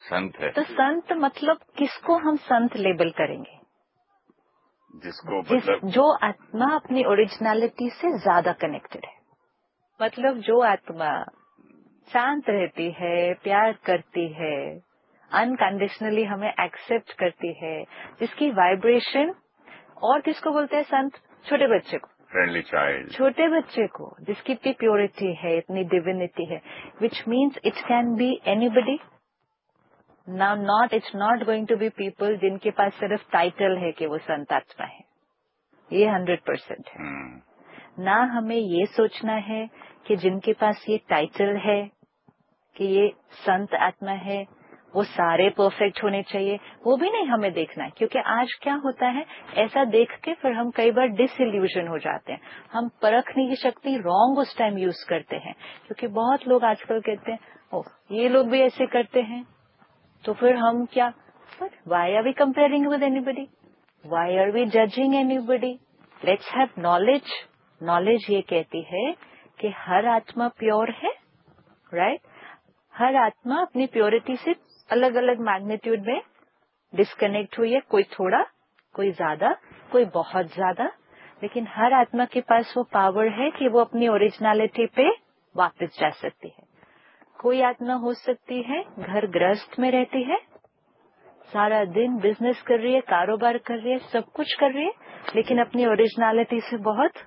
संत है। तो संत मतलब किसको हम संत लेबल करेंगे? जिसको मतलब जो आत्मा अपनी ओरिजिनलिटी से ज्यादा कनेक्टेड है। मतलब जो आत्मा शांत रहती है, प्यार करती है, अनकंडीशनली हमें एक्सेप्ट करती है, जिसकी वाइब्रेशन, और किसको बोलते हैं संत? छोटे बच्चे को, फ्रेंडली चाइल्ड, छोटे बच्चे को, जिसकी इतनी प्योरिटी है, इतनी डिविनिटी है, which means it can be anybody. Now not, it's not going to be people जिनके पास सिर्फ टाइटल है कि वो संत आत्मा है, ये 100% है। ना हमें ये सोचना है कि जिनके पास ये टाइटल है कि ये संत आत्मा है वो सारे परफेक्ट होने चाहिए, वो भी नहीं हमें देखना है। क्योंकि आज क्या होता है, ऐसा देख के फिर हम कई बार डिसइल्यूजन हो जाते हैं, हम परखने की शक्ति रॉन्ग उस टाइम यूज करते हैं। क्योंकि बहुत लोग आजकल कहते हैं ओह ये लोग भी ऐसे करते हैं, तो फिर हम क्या, Y are we comparing with anybody, Y are we judging anybody? Let's have knowledge. Knowledge ये कहती है कि हर आत्मा प्योर है, राइट? हर आत्मा अपनी प्योरिटी से अलग अलग मैग्नीट्यूड में डिस्कनेक्ट हुई है, कोई थोड़ा, कोई ज्यादा, कोई बहुत ज्यादा, लेकिन हर आत्मा के पास वो पावर है कि वो अपनी ओरिजिनलिटी पे वापस जा सकती है। कोई आत्मा हो सकती है घर गृहस्थ में रहती है, सारा दिन बिजनेस कर रही है, कारोबार कर रही है, सब कुछ कर रही है, लेकिन अपनी ओरिजिनलिटी से बहुत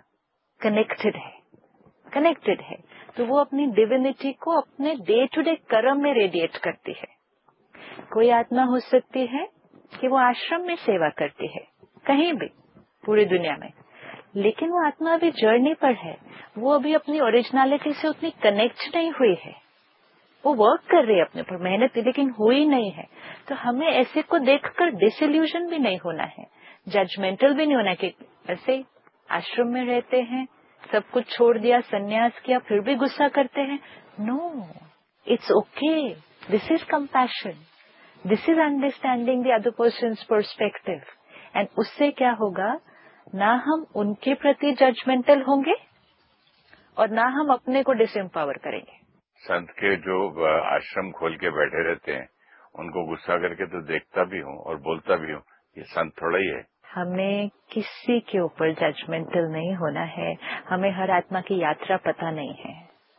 कनेक्टेड है, तो वो अपनी डिविनिटी को अपने डे टू डे कर्म में रेडिएट करती है। कोई आत्मा हो सकती है कि वो आश्रम में सेवा करती है, कहीं भी पूरी दुनिया में, लेकिन वो आत्मा अभी जर्नी पर है, वो अभी अपनी ओरिजिनलिटी से उतनी कनेक्ट नहीं हुई है, वो वर्क कर रही है अपने पर, मेहनत, लेकिन हुई नहीं है। तो हमें ऐसे को देखकर डिसइल्यूजन भी नहीं होना है, जजमेंटल भी नहीं होना है कि ऐसे आश्रम में रहते हैं, सब कुछ छोड़ दिया, संन्यास किया, फिर भी गुस्सा करते हैं। No, it's okay, this is compassion, this is understanding the other persons perspective. And उससे क्या होगा, ना हम उनके प्रति जजमेंटल होंगे और ना हम अपने को डिसएम्पावर करेंगे। संत के जो आश्रम खोल के बैठे रहते हैं उनको गुस्सा करके तो देखता भी हूँ और बोलता भी हूँ, ये संत थोड़ा ही है। हमें किसी के ऊपर जजमेंटल नहीं होना है, हमें हर आत्मा की यात्रा पता नहीं है।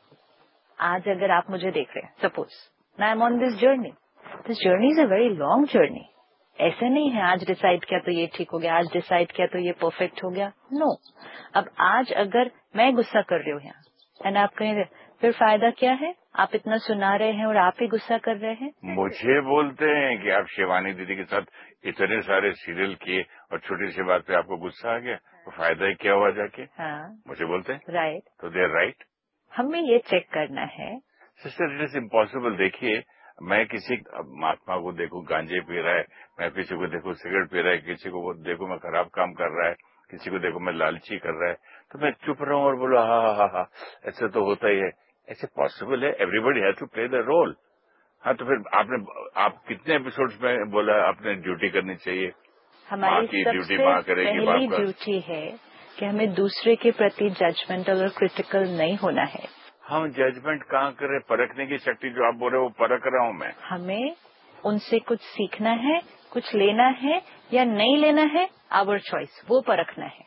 आज अगर आप मुझे देख रहे हैं, suppose I am on this journey is a very long journey. ऐसा नहीं है आज डिसाइड किया तो ये ठीक हो गया, आज डिसाइड किया तो ये परफेक्ट हो गया। नो, अब आज अगर मैं गुस्सा कर रही हूँ यहाँ एंड आप कहें फिर फायदा क्या है, आप इतना सुना रहे हैं और आप ही गुस्सा कर रहे हैं। मुझे बोलते हैं कि आप शिवानी दीदी के साथ इतने सारे सीरियल किए और छोटी सी बात पे आपको गुस्सा आ गया, तो फायदा ही क्या हुआ जाके? हाँ, मुझे बोलते हैं राइट, तो दे आर राइट। हमें ये चेक करना है। Sister, it is impossible. देखिए, मैं किसी महात्मा को देखूं गांजे पी रहा है, मैं किसी को देखूं सिगरेट पी रहा है, किसी को देखूं मैं खराब काम कर रहा है, किसी को देखूं मैं लालची कर रहा है, तो मैं चुप रहूं और बोलो हा, ऐसे तो होता ही है। ऐसे पॉसिबल है? Everybody has to play the role. हाँ, तो फिर आप कितने एपिसोड्स में बोला आपने ड्यूटी करनी चाहिए? माँ की ड्यूटी माँ करेगी, बाप पहली का। ड्यूटी है कि हमें दूसरे के प्रति जजमेंटल और क्रिटिकल नहीं होना है। हम जजमेंट कहाँ करें? परखने की शक्ति जो आप बोल रहे हो वो परख रहा हूँ मैं। हमें उनसे कुछ सीखना है, कुछ लेना है या नहीं लेना है, आवर चॉइस, वो परखना है।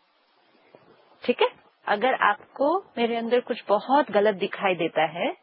ठीक है, अगर आपको मेरे अंदर कुछ बहुत गलत दिखाई देता है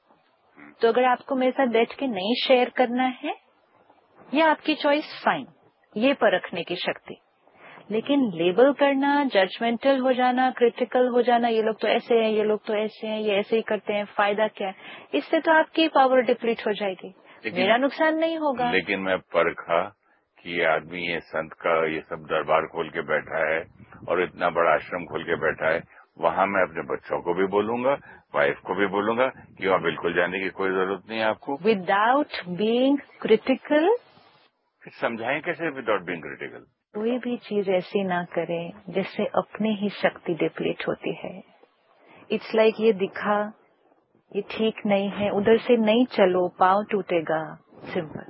तो अगर आपको मेरे साथ बैठ के नहीं शेयर करना है या आपकी चॉइस, फाइन, ये परखने की शक्ति। लेकिन लेबल करना, जजमेंटल हो जाना, क्रिटिकल हो जाना, ये लोग तो ऐसे हैं, ये लोग तो ऐसे हैं, ये ऐसे ही करते हैं, फायदा क्या है? इससे तो आपकी पावर डिप्लीट हो जाएगी, मेरा नुकसान नहीं होगा। लेकिन मैं परखा कि ये आदमी ये संत का ये सब दरबार खोल के बैठा है और इतना बड़ा आश्रम खोल के बैठा है, वहां मैं अपने बच्चों को भी बोलूंगा, वाइफ को भी बोलूंगा कि वहां बिल्कुल जाने की कोई जरूरत नहीं है आपको। विदाउट बीइंग क्रिटिकल, फिर समझाएं कैसे विदाउट बीइंग क्रिटिकल? कोई भी चीज ऐसी ना करें जिससे अपनी ही शक्ति डिप्लीट होती है। इट्स लाइक ये दिखा, ये ठीक नहीं है, उधर से नहीं चलो, पाँव टूटेगा, सिंपल,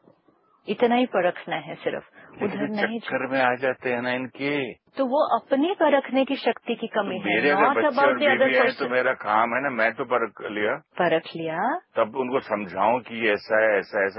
इतना ही परखना है सिर्फ, उधर नहीं। चक्कर में आ जाते हैं ना इनके, तो वो अपनी परखने की शक्ति की कमी है, मेरे अगर नॉट बच्चे और अबाउट द अदर बीवी हैं तो पर्सन। मेरा काम है ना, मैं तो परख लिया, परख लिया, तब उनको समझाऊं कि ऐसा है, ऐसा